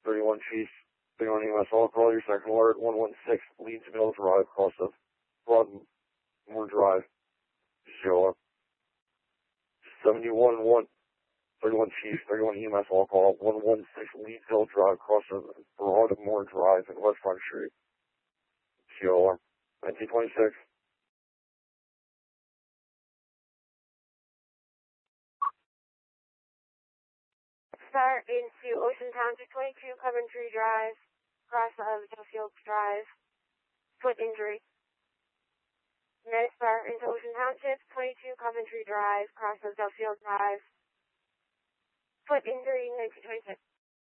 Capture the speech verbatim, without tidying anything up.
thirty-one Chief, thirty-one E M S all call, your second alert, one one six Leedsville Drive, cross of Broadmoor Drive, Zero, seventy-one one, thirty-one Chief, thirty-one E M S all call, one one six Leedsville Drive, cross of Broadmoor Drive in West Front Street, Zero, nineteen twenty-six. Start into Ocean Township, twenty-two Coventry Drive, cross of Duffield Drive, foot injury. Next start into Ocean Township, twenty-two Coventry Drive, cross of Duffield Drive, foot injury, nineteen twenty-six.